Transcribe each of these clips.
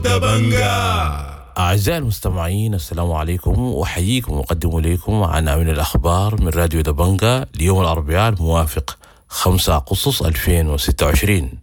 دبنجا. أعزائي المستمعين، السلام عليكم، وأحييكم وأقدم إليكم عنا من الأخبار من راديو دبنجا ليوم الأربعاء الموافق 5 أغسطس 2026.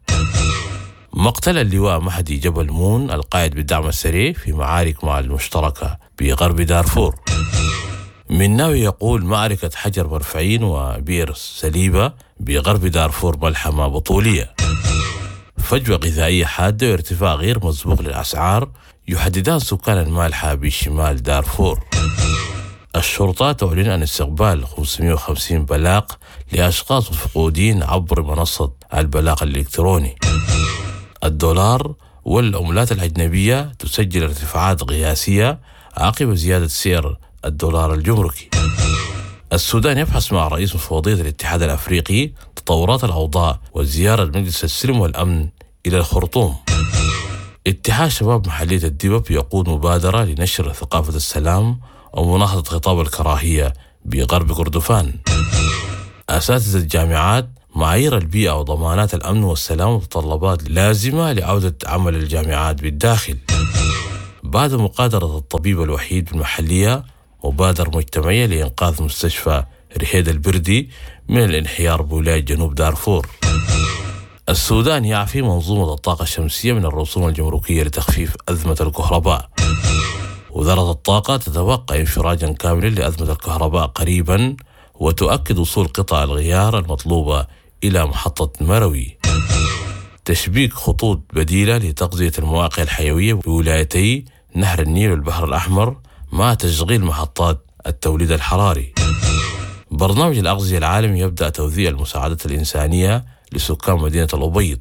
مقتل اللواء مهدي جبل مون القائد بالدعم السريع في معارك مع المشتركة بغرب دارفور. مناوي يقول معركة حجر مرفعين وبئر سليبة بغرب دارفور ملحمة بطولية. فجوة غذائية حادة وارتفاع غير مسبوق للأسعار يحددان سكان المالحة بشمال دارفور. الشرطة تعلن عن استقبال 550 بلاغ لأشخاص مفقودين عبر منصة البلاغ الإلكتروني. الدولار والعملات الأجنبية تسجل ارتفاعات قياسية عقب زيادة سعر الدولار الجمركي. السودان يبحث مع رئيس مفوضية الاتحاد الأفريقي تطورات الأوضاع وزيارة مجلس السلم والأمن إلى الخرطوم. اتحاد شباب محلية الدبب يقود مبادرة لنشر ثقافة السلام ومناهضة خطاب الكراهية بغرب كردفان. أساتذة الجامعات معايير البيئة وضمانات الأمن والسلام متطلبات لازمة لعودة عمل الجامعات بالداخل. بعد مقادرة الطبيب الوحيد بالمحلية مبادرة مجتمعية لإنقاذ مستشفى رهيد البردي من الانحيار بولاية جنوب دارفور. السودان يعفي منظومة الطاقة الشمسية من الرسوم الجمركية لتخفيف أزمة الكهرباء. وزارة الطاقة تتوقع انفراجا كاملا لأزمة الكهرباء قريبا، وتؤكد وصول قطع الغيار المطلوبة إلى محطة مروي. تشبيك خطوط بديلة لتغذية المواقع الحيوية بولايتي نهر النيل والبحر الأحمر مع تشغيل محطات التوليد الحراري. برنامج الأغذية العالمي يبدأ توزيع المساعدات الإنسانية لسكان مدينة الأبيض.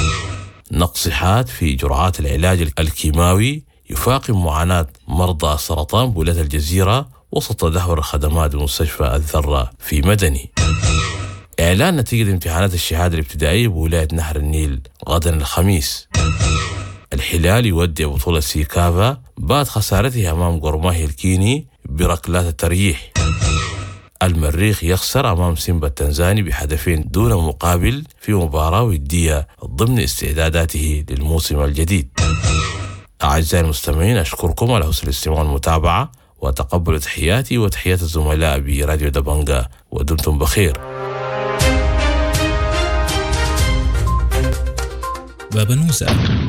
نقص حاد في جرعات العلاج الكيماوي يفاقم معاناة مرضى السرطان بولاية الجزيرة وسط تدهور الخدمات بمستشفى الذرة في مدني. إعلان نتيجة امتحانات الشهادة الابتدائية بولاية نهر النيل غدا الخميس. الهلال يودع بطولة سيكافا بعد خسارته أمام قرماهي الكيني بركلات الترجيح. المريخ يخسر أمام سيمبا التنزاني بهدفين دون مقابل في مباراة ودية ضمن استعداداته للموسم الجديد. أعزائي المستمعين، أشكركم على حسن الاستماع والمتابعة، وتقبلوا تحياتي وتحيات الزملاء براديو دبنجا، ودمتم بخير. باب نوسة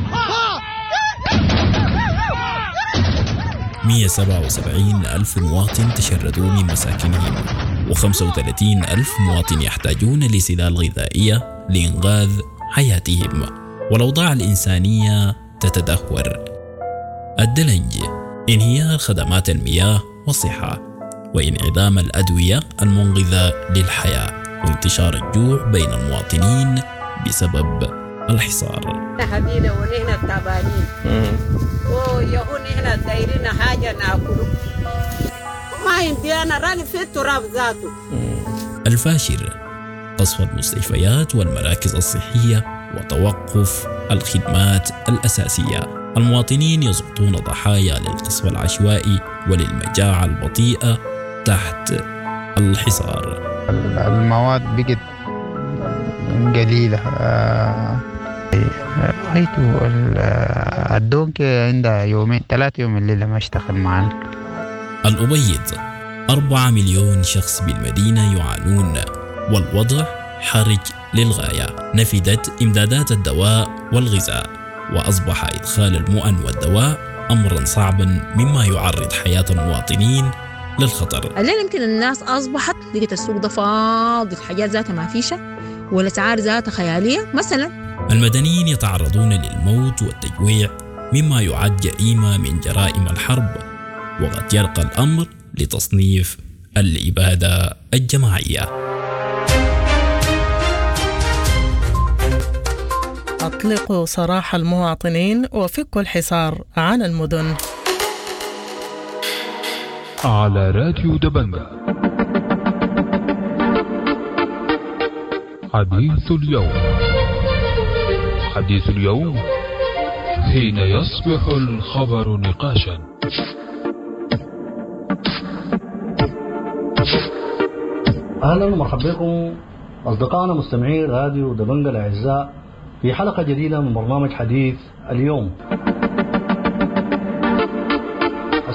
177 ألف مواطن تشردوا من مساكنهم، و35 ألف مواطن يحتاجون لسلال غذائية لإنقاذ حياتهم، والأوضاع الإنسانية تتدهور. الدلنج، انهيار خدمات المياه والصحة، وانعدام الأدوية المنقذة للحياة، وانتشار الجوع بين المواطنين بسبب الحصار. هدينا ونحن التعبانين ويهون نحن دايرين حاجة ناكله ما يمدينا راني في التراب ذاته. الفاشر، قصف المستشفيات والمراكز الصحية وتوقف الخدمات الأساسية. المواطنين يسقطون ضحايا للقصف العشوائي وللمجاعة البطيئة تحت الحصار. المواد بقت قليلة. رأيته الدونك عندها يومين 3 يوم الليلة ما اشتغل معنا. الأبيض، 4 مليون شخص بالمدينة يعانون، والوضع حرج للغاية. نفدت إمدادات الدواء والغذاء، وأصبح إدخال المؤن والدواء أمرا صعبا مما يعرض حياة المواطنين للخطر. الليل يمكن الناس أصبحت لقيت السوق ده فاضي، الحاجات ذاتها ما فيشة، والأسعار ذاتها خيالية. مثلا المدنيين يتعرضون للموت والتجويع مما يعد جريمة من جرائم الحرب، وقد يرقى الأمر لتصنيف الإبادة الجماعية. أطلقوا سراح المواطنين وفكوا الحصار عن المدن. على راديو دبنجا حديث اليوم. حديث اليوم حين يصبح الخبر نقاشا. أهلا ومرحبا بكم أصدقائنا مستمعي راديو دبنجا الأعزاء في حلقة جديدة من برنامج حديث اليوم.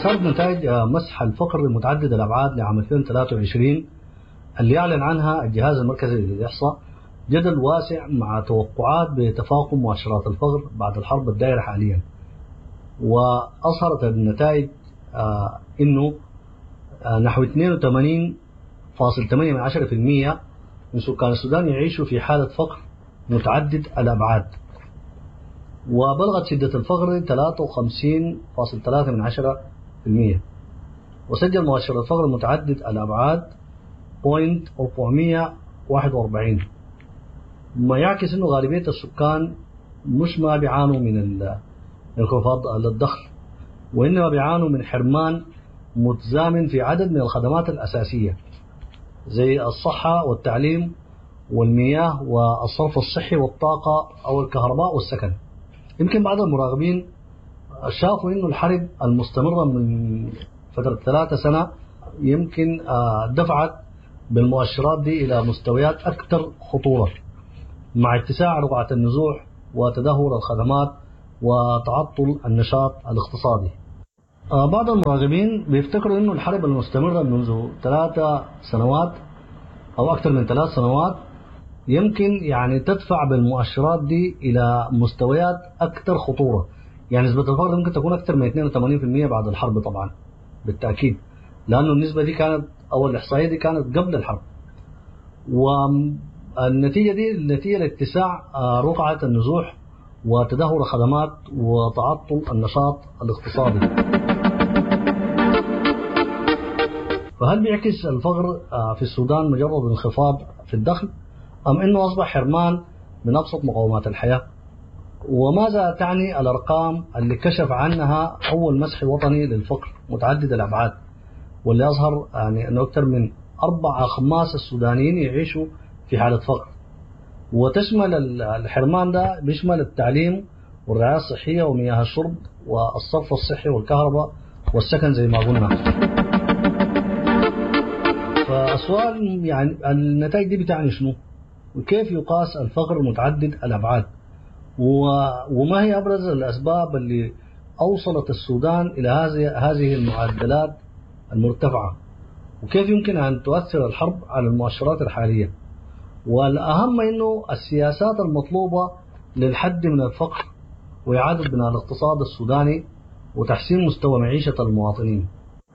صارت نتائج مسح الفقر المتعدد الأبعاد لعام 2023 اللي يعلن عنها الجهاز المركزي للإحصاء جدل واسع مع توقعات بتفاقم مؤشرات الفقر بعد الحرب الدائرة حاليا. وأظهرت النتائج إنه نحو 82.8% من سكان السودان يعيشوا في حالة فقر متعدد الأبعاد، وبلغت شدة الفقر 53.3%، وسجل مؤشر الفقر المتعدد الأبعاد 441، ما يعكس أنه غالبية السكان مش ما بيعانوا من انخفاض الدخل، وإنما بيعانوا من حرمان متزامن في عدد من الخدمات الأساسية زي الصحة والتعليم والمياه والصرف الصحي والطاقة أو الكهرباء والسكن. يمكن بعض المراقبين شافوا إنه الحرب المستمرة من فترة 3 سنة يمكن دفعت بالمؤشرات دي إلى مستويات أكثر خطورة، مع اتساع رقعة النزوح وتدهور الخدمات وتعطل النشاط الاقتصادي. بعض المراقبين بيفتكروا إنه الحرب المستمرة منذ 3 سنوات أو أكثر من 3 سنوات يمكن يعني تدفع بالمؤشرات دي إلى مستويات أكثر خطورة. يعني نسبة الفقر ممكن تكون أكثر من 82% بعد الحرب طبعا بالتأكيد، لأنه النسبة دي كانت أو الإحصائية دي كانت قبل الحرب، والنتيجة دي نتيجة لاتساع رقعة النزوح وتدهور الخدمات وتعطل النشاط الاقتصادي. فهل بيعكس الفقر في السودان مجرد انخفاض في الدخل أم أنه أصبح حرمان من أبسط مقومات الحياة؟ وماذا تعني الأرقام اللي كشف عنها أول مسح وطني للفقر متعدد الأبعاد، واللي أظهر يعني أنه أكثر من 4/5 السودانيين يعيشوا في حالة فقر، وتشمل الحرمان ده بيشمل التعليم والرعاية الصحية ومياه الشرب والصرف الصحي والكهرباء والسكن زي ما قلنا. فالسؤال يعني النتائج دي بتعني شنو؟ وكيف يقاس الفقر متعدد الأبعاد؟ وما هي أبرز الأسباب اللي أوصلت السودان إلى هذه المعدلات المرتفعة؟ وكيف يمكن أن تؤثر الحرب على المؤشرات الحالية؟ والأهم أنه السياسات المطلوبة للحد من الفقر وإعادة بناء الاقتصاد السوداني وتحسين مستوى معيشة المواطنين.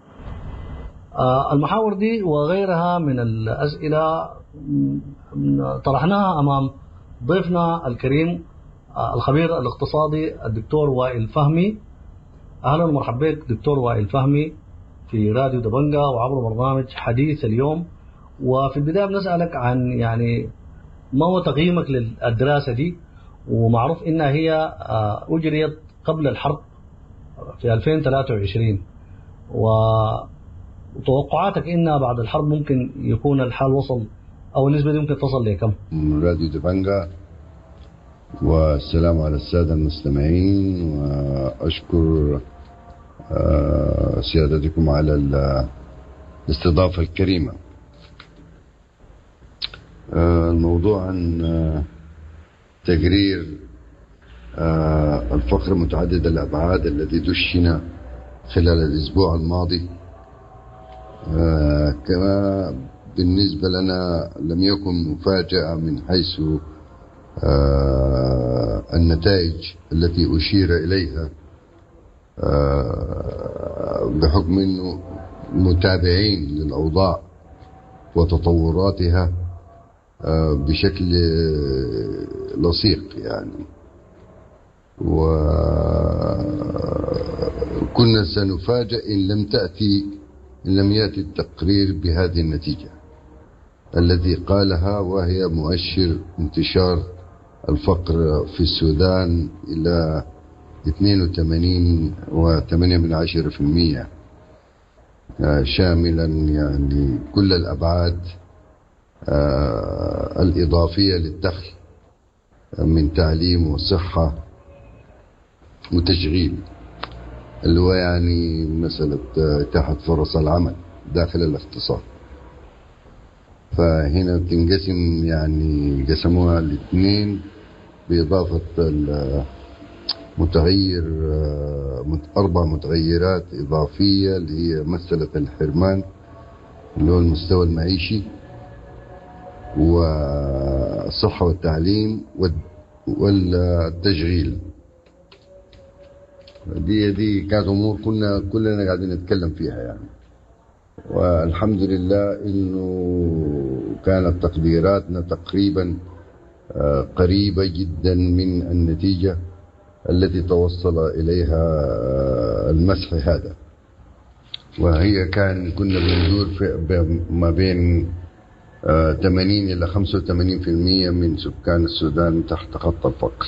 المحاور دي وغيرها من الأسئلة طرحناها أمام ضيفنا الكريم الخبير الاقتصادي الدكتور وائل فهمي. أهلا ومرحبا بك دكتور وائل فهمي في راديو دبنجا وعبر برنامج حديث اليوم. وفي البداية بنسألك عن يعني ما هو تقييمك للدراسة دي، ومعروف إنها هي أجريت قبل الحرب في 2023، وتوقعاتك إنها بعد الحرب ممكن يكون الحال وصل أو النسبة دي ممكن تصل لكم؟ راديو دبنجا، والسلام على السادة المستمعين، وأشكر سيادتكم على الاستضافة الكريمة. الموضوع عن تقرير الفقر متعدد الأبعاد الذي دشن خلال الأسبوع الماضي، كما بالنسبة لنا لم يكن مفاجأة من حيث النتائج التي أشير إليها، بحكم أنه متابعين للأوضاع وتطوراتها بشكل لصيق يعني، وكنا سنفاجأ إن لم يأتي التقرير بهذه النتيجة التي قالها، وهي مؤشر انتشار الفقر في السودان إلى 82.8%، شاملا يعني كل الأبعاد الإضافية للدخل من تعليم وصحة وتشغيل، اللي هو يعني مسألة إتاحة فرص العمل داخل الاقتصاد. فهنا تنقسم يعني قسموها ل2 بإضافة متغير 4 متغيرات إضافية اللي هي مسألة الحرمان اللي هو المستوى المعيشي والصحة والتعليم والتشغيل. دي كانت أمور كلنا قاعدين نتكلم فيها يعني. والحمد لله إنه كانت تقديراتنا تقريبا قريبة جدا من النتيجة التي توصل إليها المسح هذا، وهي كنا بندور ما بين 80 إلى 85% من سكان السودان تحت خط الفقر،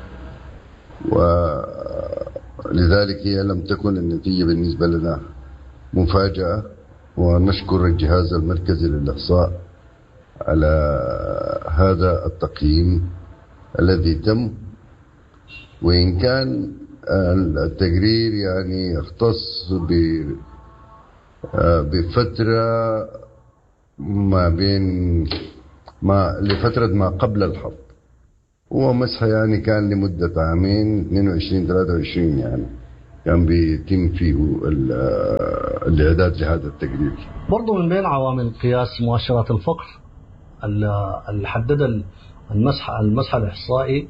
ولذلك هي لم تكن النتيجة بالنسبة لنا مفاجأة. ونشكر الجهاز المركزي للإحصاء على هذا التقييم الذي تم، وإن كان التقرير يعني يختص بفترة لفترة ما قبل الحرب، هو مسح يعني كان لمدة عامين 22-23 يعني كان بيتم فيه الإعداد لهذا التقرير. برضو من بين عوامل قياس مؤشرات الفقر اللي حدد المسح الإحصائي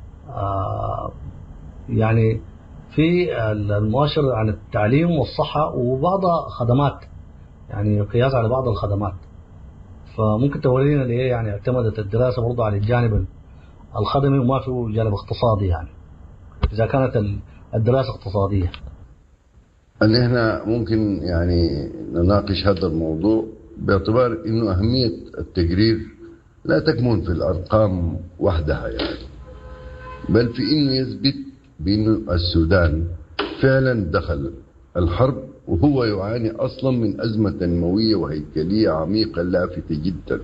يعني في المؤشر عن التعليم والصحة وبعض خدمات، يعني قياس على بعض الخدمات. فممكن تورينا ليه يعني اعتمدت الدراسة برضو على الجانب الخدمي وما في جانب اقتصادي، يعني إذا كانت الدراسة اقتصادية؟ أن احنا ممكن يعني نناقش هذا الموضوع باعتبار إنه أهمية التقرير لا تكمن في الأرقام وحدها يعني، بل في إنه يثبت بأن السودان فعلا دخل الحرب وهو يعاني أصلا من أزمة تنموية وهيكلية عميقة لافتة جدا.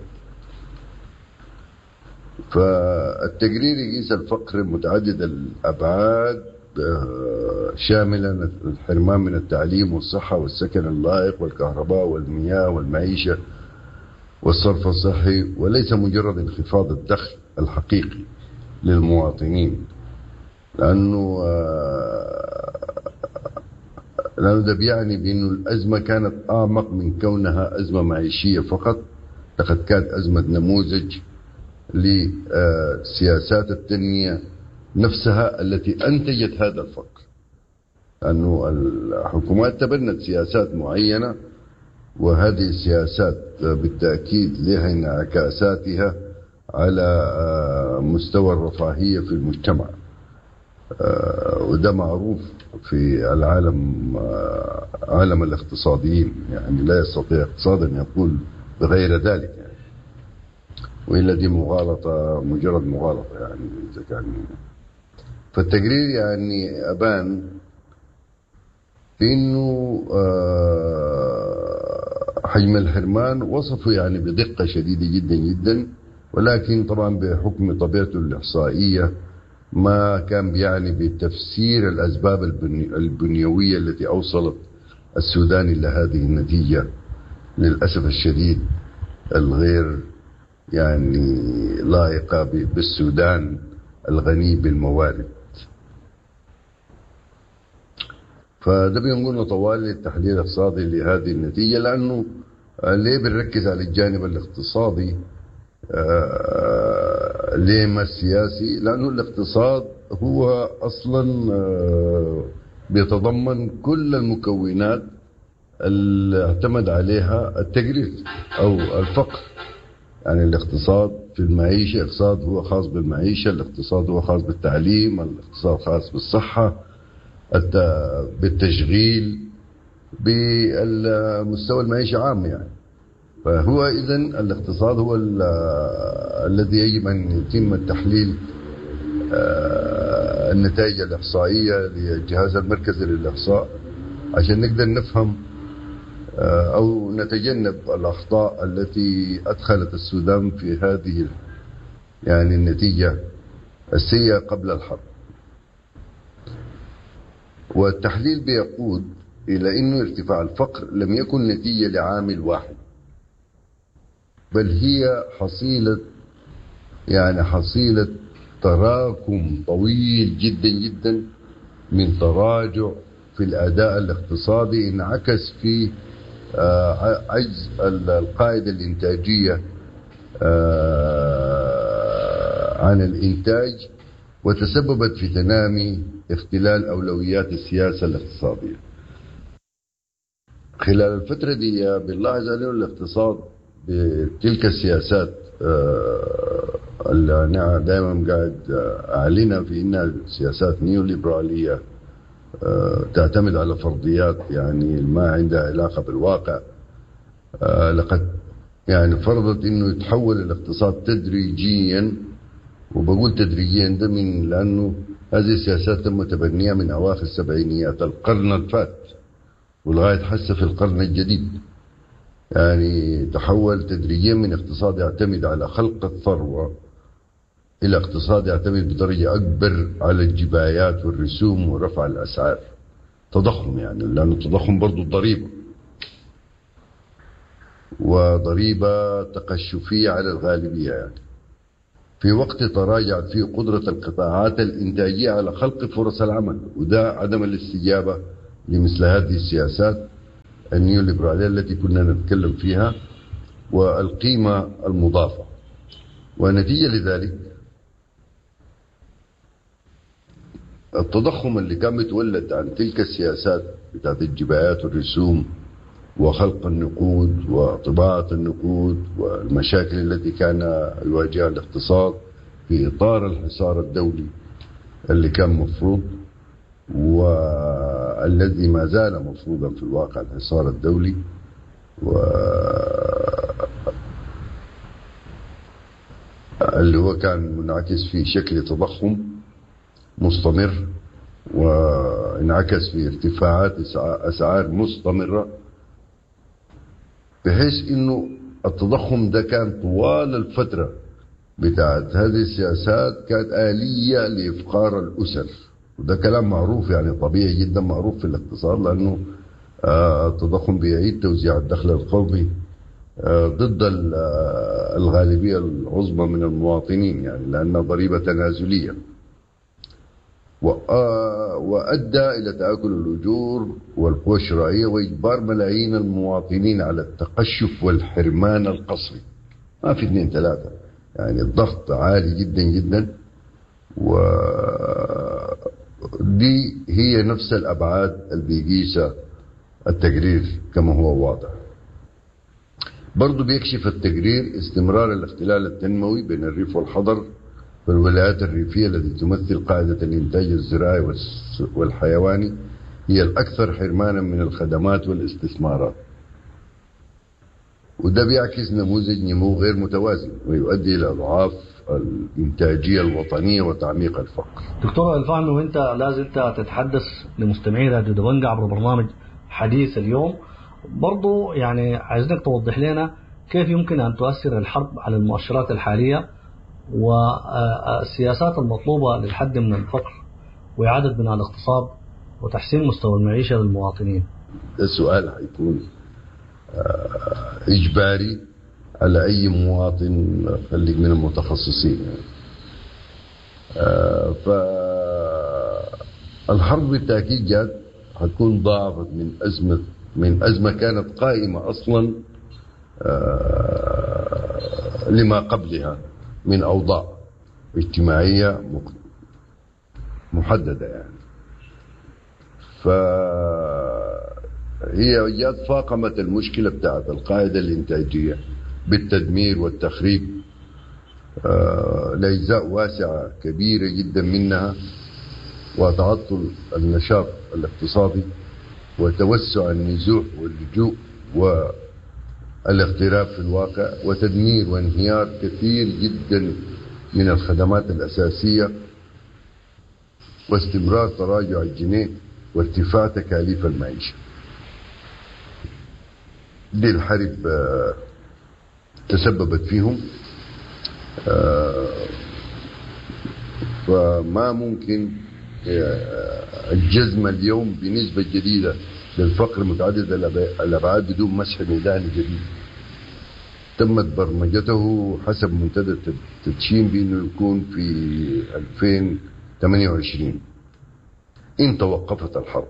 فالتقرير يقيس الفقر متعدد الأبعاد شاملا الحرمان من التعليم والصحة والسكن اللائق والكهرباء والمياه والمعيشة والصرف الصحي، وليس مجرد انخفاض الدخل الحقيقي للمواطنين، لأنه ده بيعني بأنه الأزمة كانت أعمق من كونها أزمة معيشية فقط، لقد كانت أزمة نموذج لسياسات التنمية نفسها التي أنتجت هذا الفقر، لأنه الحكومات تبنت سياسات معينة، وهذه السياسات بالتأكيد لها انعكاساتها على مستوى الرفاهية في المجتمع، وده معروف في العالم، عالم الاقتصاديين، يعني لا يستطيع اقتصاد أن يقول بغير ذلك يعني. وإلا دي مغالطة، مجرد مغالطة يعني إذا كان. فالتقرير يعني أبان إنه حجم الحرمان وصفه يعني بدقة شديدة جدا جدا، ولكن طبعا بحكم طبيعته الإحصائية ما كان بيعني بتفسير الأسباب البنيوية التي أوصلت السودان إلى هذه النتيجة للأسف الشديد الغير يعني لائقة بالسودان الغني بالموارد. فده بينقلنا طوال التحليل الاقتصادي لهذه النتيجة، لأنه ليه بنركز على الجانب الاقتصادي ليه ما السياسي؟ لأنه الاقتصاد هو أصلا بيتضمن كل المكونات اللي اعتمد عليها التقرير أو الفقر. يعني الاقتصاد في المعيشة، الاقتصاد هو خاص بالمعيشة، الاقتصاد هو خاص بالتعليم، الاقتصاد خاص بالصحة، بالتشغيل، بالمستوى المعيشة عام يعني. فهو إذن الاقتصاد هو الذي يجب أن يتم التحليل النتائج الإحصائية للجهاز المركزي للإحصاء عشان نقدر نفهم أو نتجنب الأخطاء التي أدخلت السودان في هذه يعني النتيجة السيئة قبل الحرب. والتحليل بيقود إلى أنه ارتفاع الفقر لم يكن نتيجة لعامل واحد، بل هي حصيلة تراكم طويل جدا جدا من تراجع في الأداء الاقتصادي انعكس في عجز القاعدة الإنتاجية عن الإنتاج، وتسببت في تنامي اختلال أولويات السياسة الاقتصادية. خلال الفترة دي بنلاحظ أنه الاقتصاد بتلك السياسات اللي أنا دائما قاعد أعلنها في إنها سياسات نيوليبرالية تعتمد على فرضيات يعني ما عندها علاقة بالواقع. لقد يعني فرضت إنه يتحول الاقتصاد تدريجيا، وبقول تدريجيا ده من لأنه هذه السياسات تم تبنيها من أواخر السبعينيات القرن الفات ولغاية حسه في القرن الجديد. يعني تحول تدريجيا من اقتصاد يعتمد على خلق الثروة إلى اقتصاد يعتمد بدرجة أكبر على الجبايات والرسوم ورفع الأسعار. تضخم يعني، لأنه التضخم برضو ضريبة، وضريبة تقشفية على الغالبية يعني. في وقت تراجعت فيه قدرة القطاعات الإنتاجية على خلق فرص العمل، وده عدم الاستجابة لمثل هذه السياسات النيوليبرالية التي كنا نتكلم فيها والقيمة المضافة. ونتيجة لذلك التضخم اللي كان متولد عن تلك السياسات بتاعت الجبايات والرسوم وخلق النقود وطباعة النقود والمشاكل التي كان يواجهها الاقتصاد في إطار الحصار الدولي اللي كان مفروض والذي ما زال مفروضا في الواقع، الحصار الدولي، اللي هو كان منعكس في شكل تضخم مستمر، وانعكس في ارتفاعات أسعار مستمرة، بحيث انه التضخم ده كان طوال الفترة بتاعت هذه السياسات كانت آلية لإفقار الأسر. وده كلام معروف يعني طبيعي جدا معروف في الاقتصاد، لأنه التضخم بيعيد توزيع الدخل القومي ضد الغالبية العظمى من المواطنين يعني، لأنها ضريبة تنازلية، وأدى إلى تآكل الأجور والقوى الشرائية وإجبار ملايين المواطنين على التقشف والحرمان القسري. ما في 2 3 يعني، الضغط عالي جدا جدا. ودي هي نفس الأبعاد اللي بيقيسها التقرير كما هو واضح. برضو بيكشف التقرير استمرار الاختلال التنموي بين الريف والحضر في الولايات الريفية التي تمثل قاعدة الإنتاج الزراعي والحيواني، هي الأكثر حرمانا من الخدمات والاستثمارات. وده بيعكس نموذج نمو غير متوازن ويؤدي إلى أضعاف الإنتاجية الوطنية وتعميق الفقر. دكتور الفهمي، وانت لازلت تتحدث لمستمعي راديو دبنجة عبر برنامج حديث اليوم، برضو يعني عايزينك توضح لنا كيف يمكن أن تؤثر الحرب على المؤشرات الحالية والسياسات المطلوبة للحد من الفقر وإعادة بناء الاقتصاد وتحسين مستوى المعيشة للمواطنين. السؤال هيكون إجباري على أي مواطن خليك من المتخصصين يعني. فالحرب بالتأكيد جات هتكون ضاعفت من أزمة كانت قائمة أصلا لما قبلها من أوضاع اجتماعية محددة يعني. فهي جات فاقمت المشكلة بتاعت القاعدة الإنتاجية بالتدمير والتخريب لأجزاء واسعة كبيرة جدا منها، وتعطل النشاط الاقتصادي وتوسع النزوح واللجوء والاغتراب في الواقع، وتدمير وانهيار كثير جدا من الخدمات الأساسية، واستمرار تراجع الجنيه وارتفاع تكاليف المعيشة. دي الحرب تسببت فيهم. فما ممكن الجزم اليوم بنسبة جديدة للفقر متعدد الأبعاد بدون مسح ميداني جديد تمت برمجته حسب منتدى التدشين بأنه يكون في 2028. إن توقفت الحرب.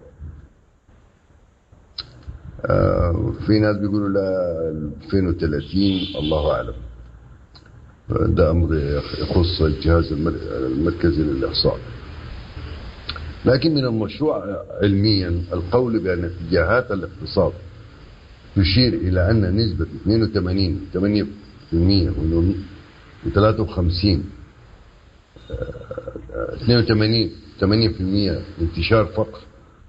في ناس بيقولوا لا 2030 الله أعلم، ده أمر يخص الجهاز المركزي للإحصاء. لكن من المشروع علميا القول بأن اتجاهات الاقتصاد تشير إلى أن نسبة 82% و53 8% انتشار فقر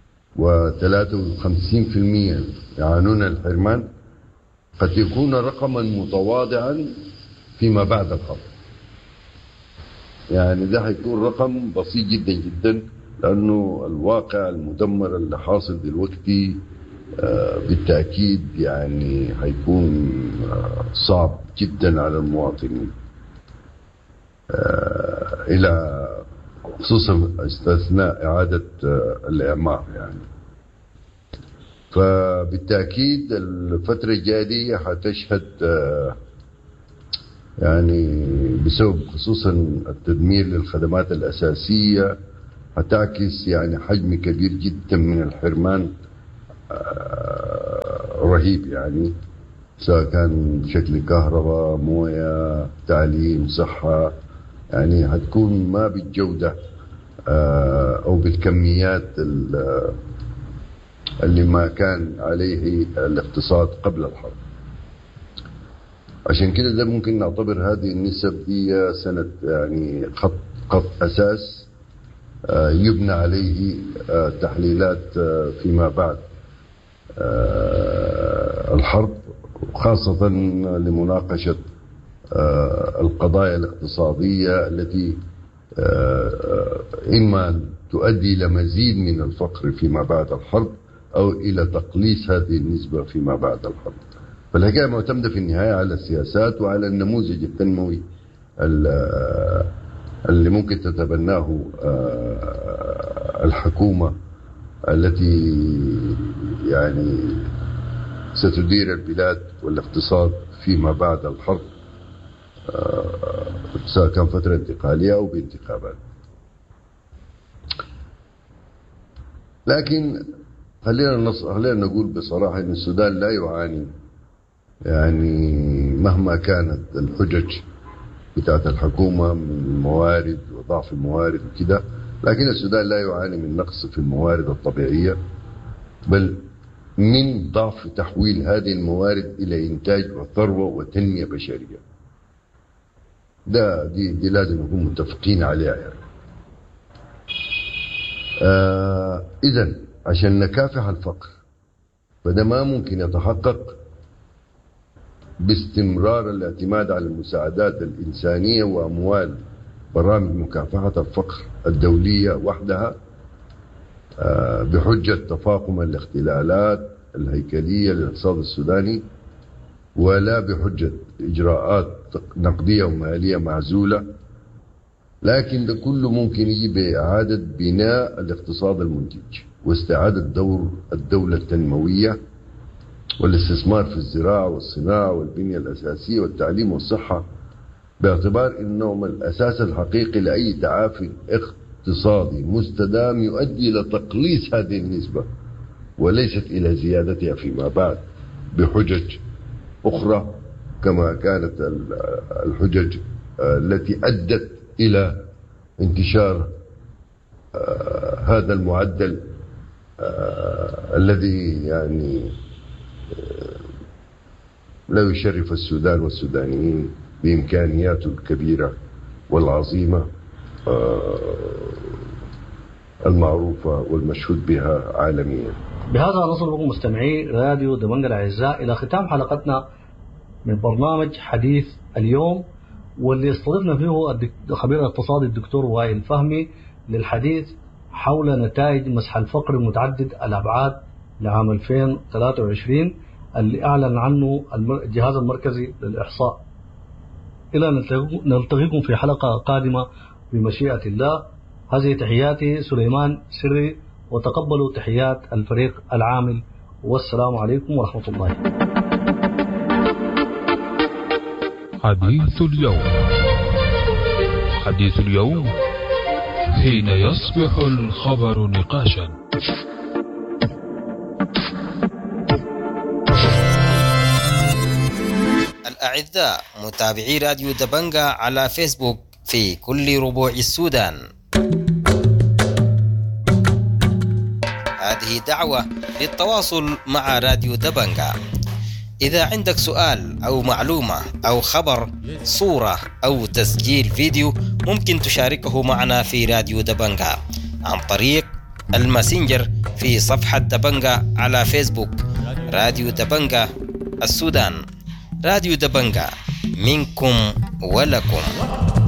و53% يعانون الحرمان قد يكون رقما متواضعا فيما بعد الحرب. يعني ده هيكون رقم بسيط جدا جدا، لأنه الواقع المدمر اللي حاصل دلوقتي بالتأكيد يعني هيكون صعب جدا على المواطنين، إلى خصوصا استثناء إعادة الإعمار يعني. فبالتأكيد الفترة الجاية هتشهد يعني بسبب خصوصا التدمير للخدمات الأساسية هتعكس يعني حجم كبير جدا من الحرمان رهيب، يعني سواء كان بشكل كهرباء، موية، تعليم، صحة، يعني هتكون ما بالجودة أو بالكميات اللي ما كان عليه الاقتصاد قبل الحرب. عشان كده ده ممكن نعتبر هذه النسب هي سنة يعني خط أساس يبنى عليه تحليلات فيما بعد الحرب، خاصة لمناقشة القضايا الاقتصادية التي إما تؤدي إلى مزيد من الفقر فيما بعد الحرب أو إلى تقليص هذه النسبة فيما بعد الحرب. فالحكاية معتمدة في النهاية على السياسات وعلى النموذج التنموي اللي ممكن تتبناه الحكومة التي يعني ستدير البلاد والاقتصاد فيما بعد الحرب، سواء كان فترة انتقالية أو بانتخابات. لكن خلينا نقول بصراحة أن السودان لا يعاني، يعني مهما كانت الحجج بتاعت الحكومة من الموارد وضعف الموارد وكده، لكن السودان لا يعاني من نقص في الموارد الطبيعية، بل من ضعف تحويل هذه الموارد إلى إنتاج وثروة وتنمية بشرية. دي لازم نكون متفقين عليها يعني. إذن عشان نكافح الفقر فده ما ممكن يتحقق باستمرار الاعتماد على المساعدات الإنسانية وأموال برامج مكافحة الفقر الدولية وحدها بحجة تفاقم الاختلالات الهيكلية للاقتصاد السوداني، ولا بحجة إجراءات نقدية ومالية معزولة. لكن ده كله ممكن يجي بإعادة بناء الاقتصاد المنتج واستعادة دور الدولة التنموية والاستثمار في الزراعة والصناعة والبنية الأساسية والتعليم والصحة، باعتبار أنهم الأساس الحقيقي لأي تعافي اقتصادي مستدام يؤدي إلى تقليص هذه النسبة وليست إلى زيادتها فيما بعد بحجج أخرى، كما كانت الحجج التي أدت إلى انتشار هذا المعدل الذي يعني لا يشرف السودان والسودانيين بإمكانياته الكبيرة والعظيمة المعروفة والمشهود بها عالميا. بهذا نصل بكم مستمعي راديو دبنجة الأعزاء إلى ختام حلقتنا من برنامج حديث اليوم، واللي استضفنا فيه الخبير الاقتصادي الدكتور وائل فهمي للحديث حول نتائج مسح الفقر المتعدد الأبعاد لعام 2023 اللي أعلن عنه الجهاز المركزي للإحصاء. إلى نلتقيكم في حلقة قادمة بمشيئة الله. هذه تحياتي سليمان سري، وتقبلوا تحيات الفريق العامل، والسلام عليكم ورحمة الله. حديث اليوم. حديث اليوم حين يصبح الخبر نقاشا. الأعزاء متابعي راديو دبنجة على فيسبوك في كل ربوع السودان، هذه دعوة للتواصل مع راديو دبنجة. إذا عندك سؤال أو معلومة أو خبر، صورة أو تسجيل فيديو، ممكن تشاركه معنا في راديو دبنجة عن طريق الماسنجر في صفحة دبنجة على فيسبوك. راديو دبنجة السودان، راديو دبنجة، منكم ولكم.